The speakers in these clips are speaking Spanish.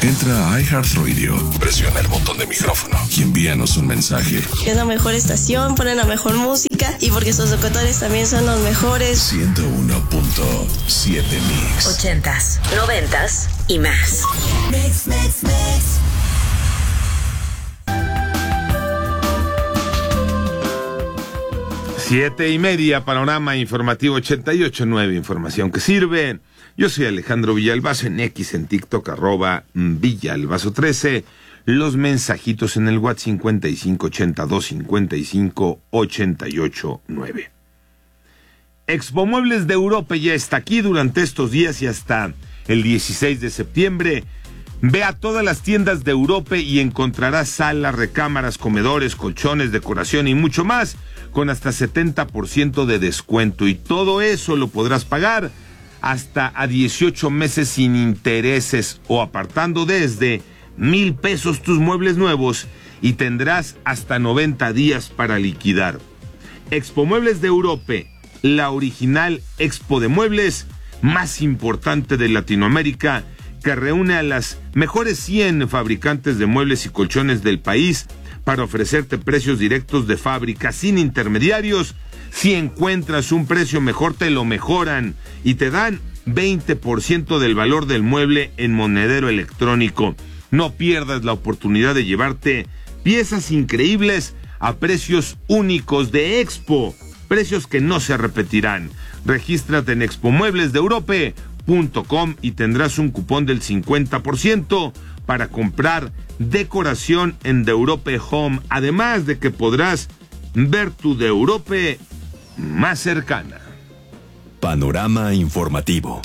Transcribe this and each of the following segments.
Entra a iHeartRadio, presiona el botón de micrófono y envíanos un mensaje. Es la mejor estación, ponen la mejor música y porque sus locutores también son los mejores. 101.7 Mix. 80s, 90s y más. Mix. 7:30, panorama informativo 88.9, información que sirve. Yo soy Alejandro Villalbazo, en X, en TikTok, @Villalbazo13. Los mensajitos en el WhatsApp 5582558889. Expo Muebles de Europa ya está aquí durante estos días y hasta el 16 de septiembre. Ve a todas las tiendas de Europa y encontrarás salas, recámaras, comedores, colchones, decoración y mucho más, con hasta 70% de descuento. Y todo eso lo podrás pagar hasta a 18 meses sin intereses o apartando desde 1,000 pesos tus muebles nuevos y tendrás hasta 90 días para liquidar. Expo Muebles de Europa, la original expo de muebles más importante de Latinoamérica, que reúne a las mejores 100 fabricantes de muebles y colchones del país para ofrecerte precios directos de fábrica sin intermediarios. Si encuentras un precio mejor, te lo mejoran y te dan 20% del valor del mueble en monedero electrónico. No pierdas la oportunidad de llevarte piezas increíbles a precios únicos de Expo, precios que no se repetirán. Regístrate en expomueblesdeeurope.com y tendrás un cupón del 50% para comprar decoración en The Europe Home, además de que podrás ver tu The Europe más cercana. Panorama informativo.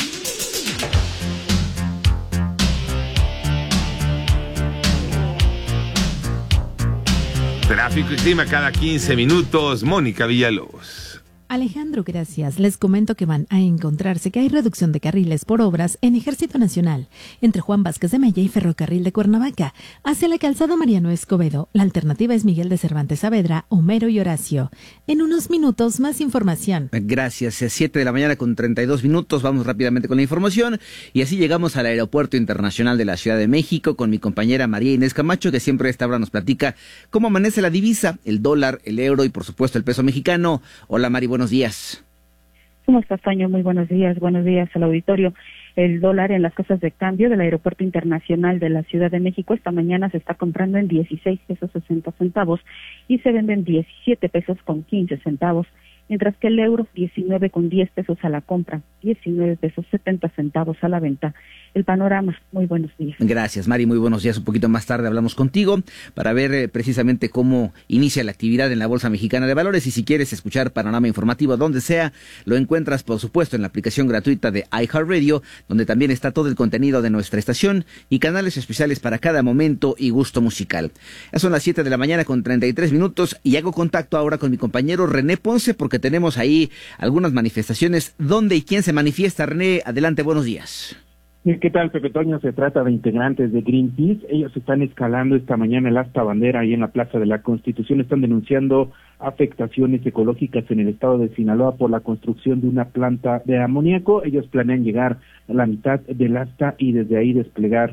Tráfico y clima cada 15 minutos. Mónica Villalobos. Alejandro, gracias. Les comento que van a encontrarse que hay reducción de carriles por obras en Ejército Nacional, entre Juan Vázquez de Mella y Ferrocarril de Cuernavaca, hacia la calzada Mariano Escobedo. La alternativa es Miguel de Cervantes Saavedra, Homero y Horacio. En unos minutos, más información. Gracias. 7:32 a.m. Vamos rápidamente con la información y así llegamos al Aeropuerto Internacional de la Ciudad de México con mi compañera María Inés Camacho, que siempre a esta hora nos platica cómo amanece la divisa, el dólar, el euro y por supuesto el peso mexicano. Hola Mari, buenos días. ¿Cómo estás, Toño? Muy buenos días al auditorio. El dólar en las casas de cambio del Aeropuerto Internacional de la Ciudad de México esta mañana se está comprando en 16 pesos 60 centavos y se vende en 17 pesos con 15 centavos, mientras que el euro 19 con 10 pesos a la compra, 19 pesos 70 centavos a la venta. El panorama, muy buenos días. Gracias, Mari, muy buenos días. Un poquito más tarde hablamos contigo para ver precisamente cómo inicia la actividad en la Bolsa Mexicana de Valores, y si quieres escuchar panorama informativo donde sea, lo encuentras por supuesto en la aplicación gratuita de iHeartRadio, donde también está todo el contenido de nuestra estación y canales especiales para cada momento y gusto musical. Ya son las 7 de la mañana con 33 minutos y hago contacto ahora con mi compañero René Ponce porque tenemos ahí algunas manifestaciones. ¿Dónde y quién se manifiesta? René, adelante, buenos días. ¿Qué tal, Pepe Toño? Se trata de integrantes de Greenpeace. Ellos están escalando esta mañana el asta bandera ahí en la Plaza de la Constitución. Están denunciando afectaciones ecológicas en el estado de Sinaloa por la construcción de una planta de amoníaco. Ellos planean llegar a la mitad del asta y desde ahí desplegar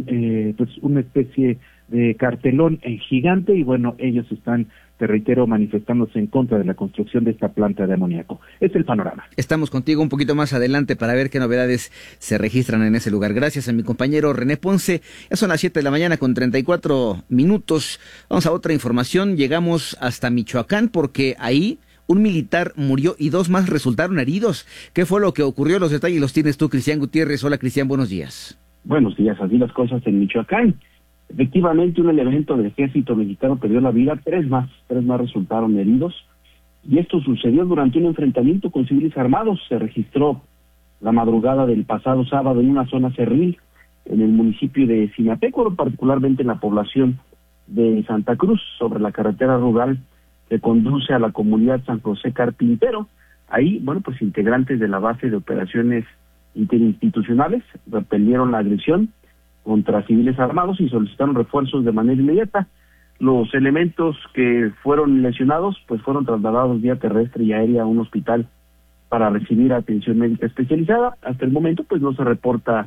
una especie de cartelón gigante. Y bueno, ellos están, te reitero, manifestándose en contra de la construcción de esta planta de amoníaco. Es el panorama. Estamos contigo un poquito más adelante para ver qué novedades se registran en ese lugar. Gracias a mi compañero René Ponce. Ya son las 7 de la mañana con 34 minutos. Vamos a otra información. Llegamos hasta Michoacán porque ahí un militar murió y 2 más resultaron heridos. ¿Qué fue lo que ocurrió? Los detalles los tienes tú, Cristian Gutiérrez. Hola, Cristian, buenos días. Buenos días, así las cosas en Michoacán. Efectivamente, un elemento del ejército mexicano perdió la vida, 3 más resultaron heridos, y esto sucedió durante un enfrentamiento con civiles armados. Se registró la madrugada del pasado sábado en una zona cerril en el municipio de Sinapecuaro, particularmente en la población de Santa Cruz, sobre la carretera rural que conduce a la comunidad San José Carpintero. Ahí, pues integrantes de la base de operaciones interinstitucionales repelieron la agresión contra civiles armados y solicitaron refuerzos de manera inmediata. Los elementos que fueron lesionados fueron trasladados vía terrestre y aérea a un hospital para recibir atención médica especializada. Hasta el momento no se reporta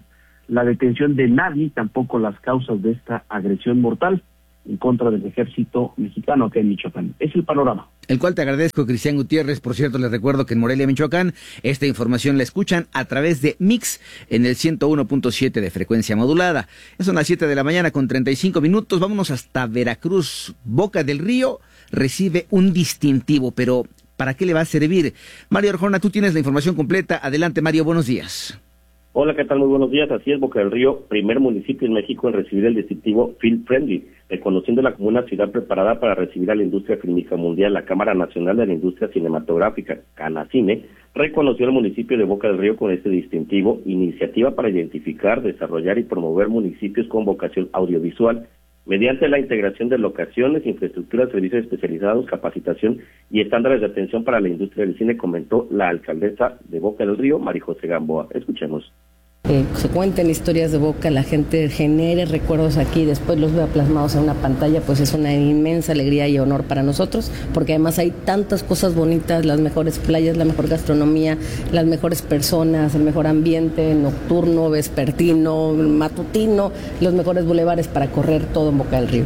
la detención de nadie, tampoco las causas de esta agresión mortal en contra del ejército mexicano acá en Michoacán. Es el panorama. El cual te agradezco, Cristian Gutiérrez. Por cierto, les recuerdo que en Morelia, Michoacán, esta información la escuchan a través de Mix en el 101.7 de frecuencia modulada. Son las 7 de la mañana con 35 minutos. Vámonos hasta Veracruz. Boca del Río recibe un distintivo, pero ¿para qué le va a servir? Mario Arjona, tú tienes la información completa. Adelante, Mario, buenos días. Hola, ¿qué tal? Muy buenos días. Así es, Boca del Río, primer municipio en México en recibir el distintivo Film Friendly, reconociéndola como una ciudad preparada para recibir a la industria fílmica mundial. La Cámara Nacional de la Industria Cinematográfica, Canacine, reconoció al municipio de Boca del Río con este distintivo, iniciativa para identificar, desarrollar y promover municipios con vocación audiovisual, mediante la integración de locaciones, infraestructura, servicios especializados, capacitación y estándares de atención para la industria del cine, comentó la alcaldesa de Boca del Río, María José Gamboa. Escuchemos. Se cuenten historias de Boca, la gente genere recuerdos aquí, después los vea plasmados en una pantalla, pues es una inmensa alegría y honor para nosotros, porque además hay tantas cosas bonitas, las mejores playas, la mejor gastronomía, las mejores personas, el mejor ambiente nocturno, vespertino, matutino, los mejores bulevares para correr todo en Boca del Río.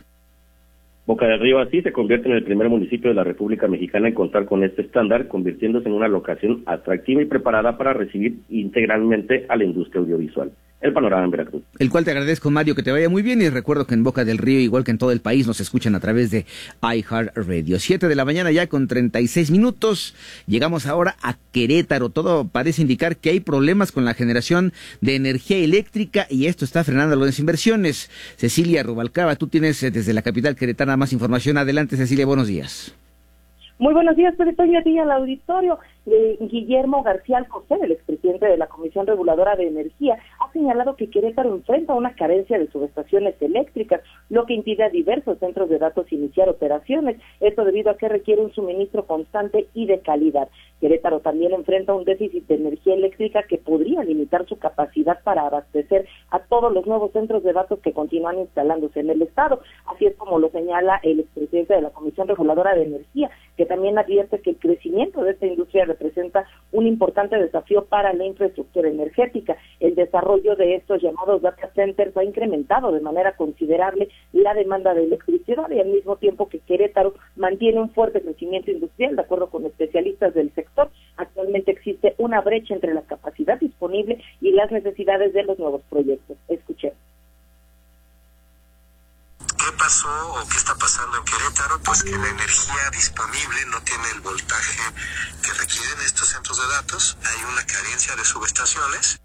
Boca del Río así se convierte en el primer municipio de la República Mexicana en contar con este estándar, convirtiéndose en una locación atractiva y preparada para recibir integralmente a la industria audiovisual. El panorama en Veracruz. El cual te agradezco, Mario, que te vaya muy bien, y recuerdo que en Boca del Río, igual que en todo el país, nos escuchan a través de iHeartRadio. 7 de la mañana ya con 36 minutos. Llegamos ahora a Querétaro. Todo parece indicar que hay problemas con la generación de energía eléctrica y esto está frenando las inversiones. Cecilia Rubalcaba, tú tienes desde la capital queretana más información. Adelante, Cecilia, buenos días. Muy buenos días, Pedro Toño, a ti al auditorio. Guillermo García Alcocer, el expresidente de la Comisión Reguladora de Energía, ha señalado que Querétaro enfrenta una carencia de subestaciones eléctricas, lo que impide a diversos centros de datos iniciar operaciones, esto debido a que requiere un suministro constante y de calidad. Querétaro también enfrenta un déficit de energía eléctrica que podría limitar su capacidad para abastecer a todos los nuevos centros de datos que continúan instalándose en el estado. Así es como lo señala el expresidente de la Comisión Reguladora de Energía, que también advierte que el crecimiento de esta industria representa un importante desafío para la infraestructura energética. El desarrollo de estos llamados data centers ha incrementado de manera considerable la demanda de electricidad y al mismo tiempo que Querétaro mantiene un fuerte crecimiento industrial. De acuerdo con especialistas del sector, actualmente existe una brecha entre la capacidad disponible y las necesidades de los nuevos proyectos. Escuchemos. ¿Qué pasó o qué está pasando en Querétaro? Pues que la energía disponible no tiene el voltaje que requieren estos centros de datos. Hay una carencia de subestaciones.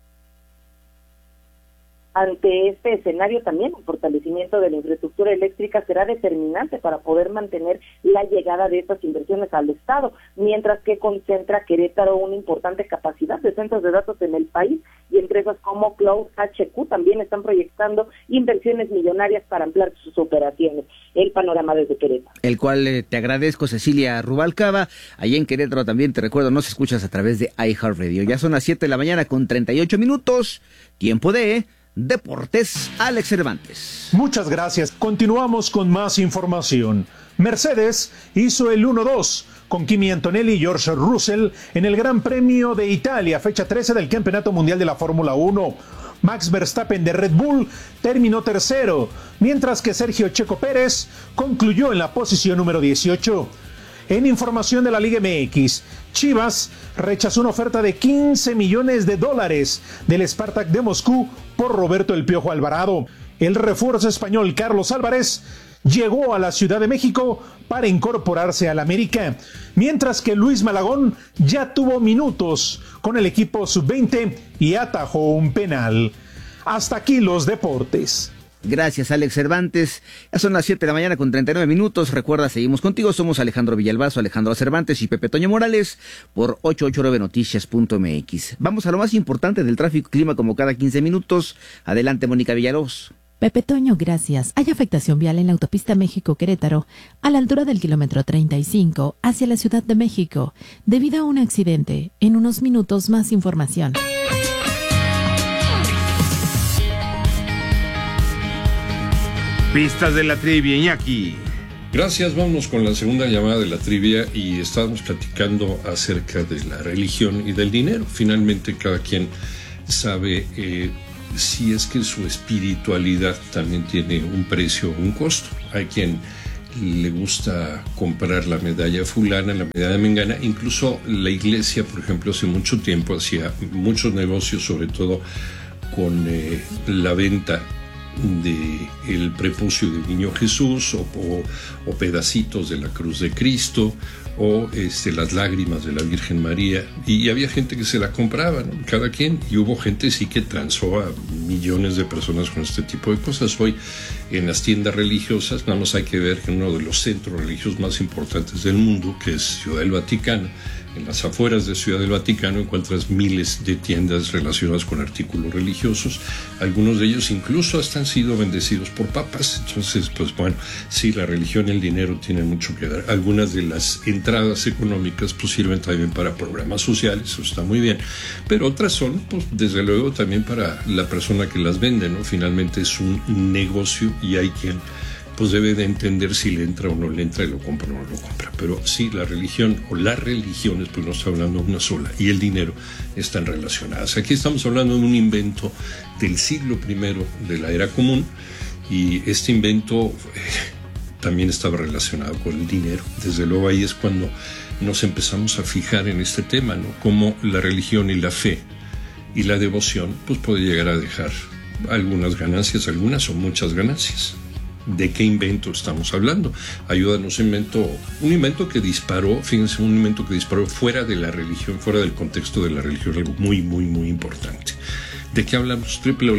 Ante este escenario también el fortalecimiento de la infraestructura eléctrica será determinante para poder mantener la llegada de estas inversiones al Estado, mientras que concentra Querétaro una importante capacidad de centros de datos en el país y empresas como Cloud HQ también están proyectando inversiones millonarias para ampliar sus operaciones. El panorama desde Querétaro. El cual te agradezco, Cecilia Rubalcaba. Allá en Querétaro también te recuerdo, nos escuchas a través de iHeartRadio. Ya son las 7 de la mañana con 38 minutos. Tiempo de Deportes, Alex Cervantes. Muchas gracias. Continuamos con más información. Mercedes hizo el 1-2 con Kimi Antonelli y George Russell en el Gran Premio de Italia, fecha 13 del Campeonato Mundial de la Fórmula 1. Max Verstappen de Red Bull terminó tercero, mientras que Sergio Checo Pérez concluyó en la posición número 18. En información de la Liga MX, Chivas rechazó una oferta de $15 millones del Spartak de Moscú por Roberto El Piojo Alvarado. El refuerzo español Carlos Álvarez llegó a la Ciudad de México para incorporarse al América, mientras que Luis Malagón ya tuvo minutos con el equipo sub-20 y atajó un penal. Hasta aquí los deportes. Gracias, Alex Cervantes. Ya son las 7 de la mañana con 39 minutos. Recuerda, seguimos contigo. Somos Alejandro Villalbazo, Alejandro Cervantes y Pepe Toño Morales por 889noticias.mx. Vamos a lo más importante del tráfico y clima como cada 15 minutos. Adelante, Mónica Villalobos. Pepe Toño, gracias. Hay afectación vial en la autopista México-Querétaro, a la altura del kilómetro 35, hacia la Ciudad de México, debido a un accidente. En unos minutos, más información. Pistas de la trivia, Iñaki. Gracias, vámonos con la segunda llamada de la trivia y estábamos platicando acerca de la religión y del dinero. Finalmente cada quien sabe si es que su espiritualidad también tiene un precio, un costo. Hay quien le gusta comprar la medalla fulana, la medalla mengana. Incluso la iglesia, por ejemplo, hace mucho tiempo hacía muchos negocios, sobre todo con la venta de el prepucio del niño Jesús o pedacitos de la cruz de Cristo o las lágrimas de la Virgen María, y había gente que se la compraba, ¿no? Cada quien, y hubo gente sí que transó a millones de personas con este tipo de cosas. Hoy en las tiendas religiosas nada más hay que ver que uno de los centros religiosos más importantes del mundo, que es Ciudad del Vaticano, en las afueras de Ciudad del Vaticano encuentras miles de tiendas relacionadas con artículos religiosos. Algunos de ellos incluso hasta han sido bendecidos por papas. Entonces, pues bueno, sí, la religión y el dinero tienen mucho que dar. Algunas de las entradas económicas pues sirven también para programas sociales, eso está muy bien. Pero otras son, pues desde luego, también para la persona que las vende, ¿no? Finalmente es un negocio y hay quien pues debe de entender si le entra o no le entra, y lo compra o no lo compra. Pero sí, la religión o las religiones, pues no está hablando de una sola, y el dinero están relacionadas. Aquí estamos hablando de un invento del siglo I de la era común, y este invento también estaba relacionado con el dinero. Desde luego ahí es cuando nos empezamos a fijar en este tema, ¿no? Cómo la religión y la fe y la devoción pues puede llegar a dejar algunas ganancias, algunas o muchas ganancias. ¿De qué invento estamos hablando? Ayúdanos, un invento que disparó, fíjense, un invento que disparó fuera de la religión, fuera del contexto de la religión, algo muy, muy, muy importante. ¿De qué hablamos?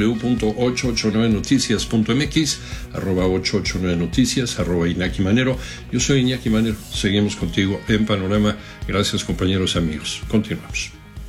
www.889noticias.mx, @889noticias, @Iñaki Manero. Yo soy Iñaki Manero. Seguimos contigo en Panorama. Gracias, compañeros, amigos. Continuamos.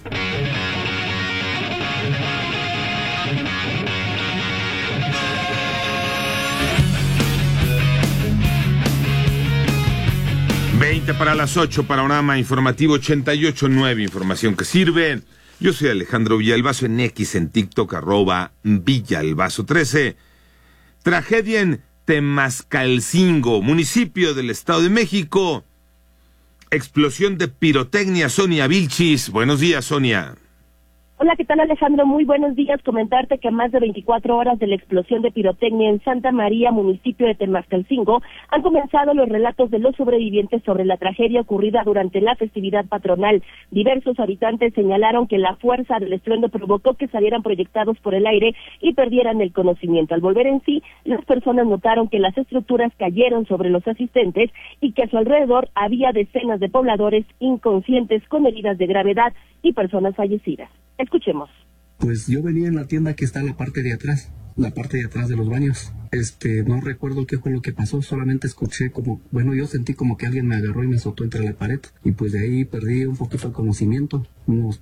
Para las 8, Panorama Informativo 88.9, información que sirve. Yo soy Alejandro Villalbazo, en X, en TikTok, @Villalbazo13. Tragedia en Temascalcingo, municipio del Estado de México. Explosión de pirotecnia. Sonia Vilchis. Buenos días, Sonia. Hola, ¿qué tal, Alejandro? Muy buenos días. Comentarte que a más de 24 horas de la explosión de pirotecnia en Santa María, municipio de Temascalcingo, han comenzado los relatos de los sobrevivientes sobre la tragedia ocurrida durante la festividad patronal. Diversos habitantes señalaron que la fuerza del estruendo provocó que salieran proyectados por el aire y perdieran el conocimiento. Al volver en sí, las personas notaron que las estructuras cayeron sobre los asistentes y que a su alrededor había decenas de pobladores inconscientes con heridas de gravedad y personas fallecidas. Escuchemos. Pues yo venía en la tienda que está en la parte de atrás de los baños. No recuerdo qué fue lo que pasó, solamente escuché yo sentí como que alguien me agarró y me azotó entre la pared. Y pues de ahí perdí un poquito el conocimiento, de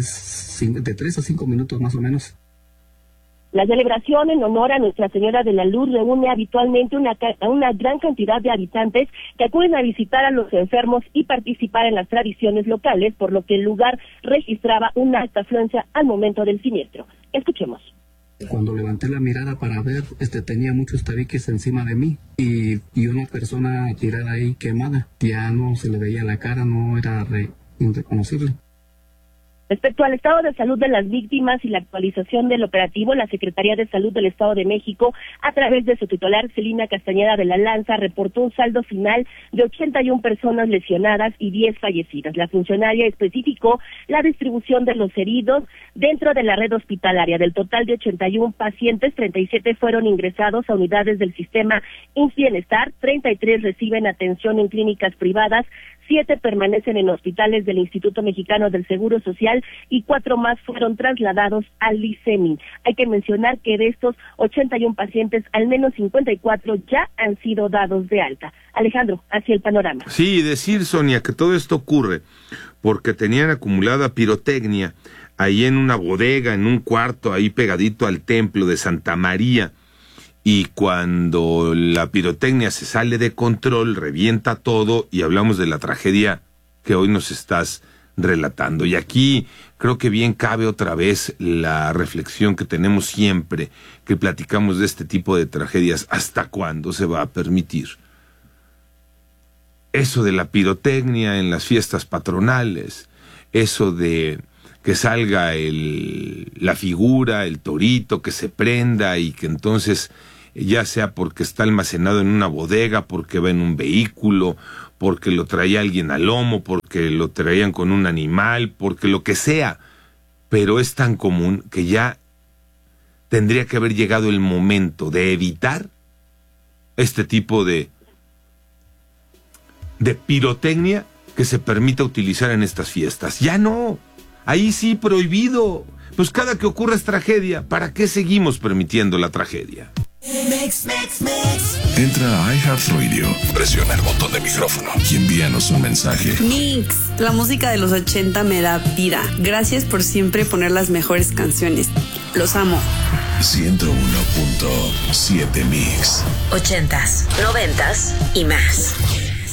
3 a 5 minutos más o menos. La celebración en honor a Nuestra Señora de la Luz reúne habitualmente una gran cantidad de habitantes que acuden a visitar a los enfermos y participar en las tradiciones locales, por lo que el lugar registraba una alta afluencia al momento del siniestro. Escuchemos. Cuando levanté la mirada para ver, tenía muchos tabiques encima de mí y una persona tirada ahí quemada. Ya no se le veía la cara, no era irreconocible. Respecto al estado de salud de las víctimas y la actualización del operativo, la Secretaría de Salud del Estado de México, a través de su titular, Celina Castañeda de la Lanza, reportó un saldo final de 81 personas lesionadas y 10 fallecidas. La funcionaria especificó la distribución de los heridos dentro de la red hospitalaria. Del total de 81 pacientes, 37 fueron ingresados a unidades del sistema IMSS Bienestar, 33 reciben atención en clínicas privadas, 7 permanecen en hospitales del Instituto Mexicano del Seguro Social y 4 más fueron trasladados al ICEMIN. Hay que mencionar que de estos 81 pacientes, al menos 54 ya han sido dados de alta. Alejandro, hacia el panorama. Sí, decir, Sonia, que todo esto ocurre porque tenían acumulada pirotecnia ahí en una bodega, en un cuarto, ahí pegadito al templo de Santa María. Y cuando la pirotecnia se sale de control, revienta todo y hablamos de la tragedia que hoy nos estás relatando. Y aquí creo que bien cabe otra vez la reflexión que tenemos siempre que platicamos de este tipo de tragedias. ¿Hasta cuándo se va a permitir eso de la pirotecnia en las fiestas patronales? Eso de que salga la figura, el torito, que se prenda y que entonces, ya sea porque está almacenado en una bodega, porque va en un vehículo, porque lo traía alguien al lomo, porque lo traían con un animal, porque lo que sea, pero es tan común que ya tendría que haber llegado el momento de evitar este tipo de pirotecnia que se permita utilizar en estas fiestas. Ya no, ahí sí prohibido. Pues cada que ocurra es tragedia. ¿Para qué seguimos permitiendo la tragedia? Entra a iHeartRadio, presiona el botón de micrófono y envíanos un mensaje. Mix, la música de los 80 me da vida. Gracias por siempre poner las mejores canciones. Los amo. 101.7 Mix. 80s, 90s y más.